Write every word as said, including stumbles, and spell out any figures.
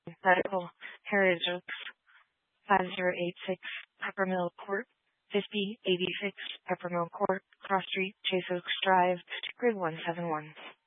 Medical Heritage Oaks, five zero eight six Peppermill Court, fifty eighty-six Peppermill Court, Cross Street, Chase Oaks Drive, grid one seven one.